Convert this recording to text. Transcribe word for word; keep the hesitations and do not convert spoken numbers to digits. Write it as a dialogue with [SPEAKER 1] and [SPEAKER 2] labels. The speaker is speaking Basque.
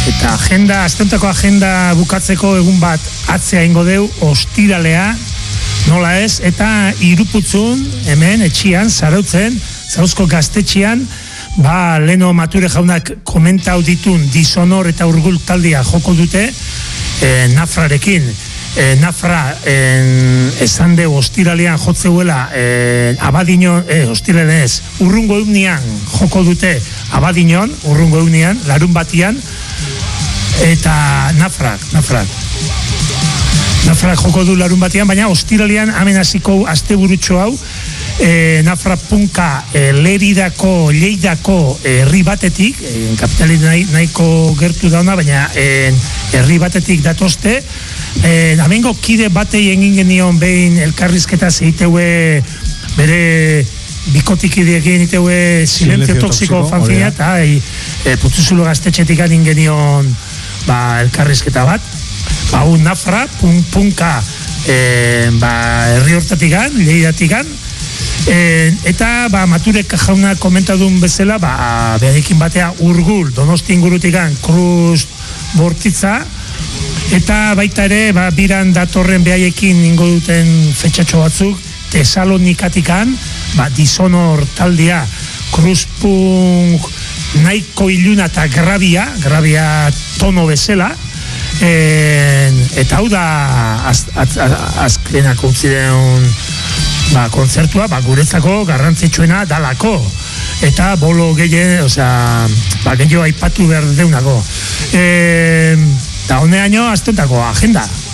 [SPEAKER 1] eta agenda, asteontako agenda bukatzeko egun bat atzea ingo deu, ostiralea, nola ez, eta Iruputzun, hemen, etxian, Zarautzen, Zarauzko gaztetxian, ba, leno Mature jaunak komentau ditun Disonor eta Urgul taldia joko dute, e, Nafrarekin. E, Nafra en, esan deu ostiralean jotzeuela e, Abadiñon, e, ostiralean ez, urrungo eunian joko dute Abadiñon, urrungo eunian, larun batian, eta Nafrak, Nafrak. Nafrak joko du larun batian, baina ostiralean hemen hasiko asteburutxo hau, e, Nafra punka e, Leridako, Lleidako herri batetik, e, kapitali nahi, nahiko gertu dauna, baina e, herri batetik datozte, e, amengo kide batei egin genion behin elkarrizketa zeiteue bere bikotikide egin iteue Silencio Toxiko fanzina, eta e, Putzuzulo gaztetxetik egin genion ba, elkarrizketa bat, ba, un Nafra, pun, punka e, ba, herri hortatikan, Lleidatikan, e, eta ba, Maturek jauna komentadun bezala, ba, beharekin batea Urgul, Donosti ingurutikan, Cruz Bortitza, eta baita ere, ba, biran datorren behaiekin ingo duten fetxatxo batzuk, Tesalonikatikan, ba, Disonor taldia, Cruzpunk, nahiko iluna eta grabia, grabia tono bezala, e, eta hau da az, az, az, azkenak utzideun ba, kontzertua, ba, guretzako garrantzitsuena dalako, eta bolo gehien, osea, ba, gehiago aipatu behar deunako. E, eta honeaino, aztentako agenda.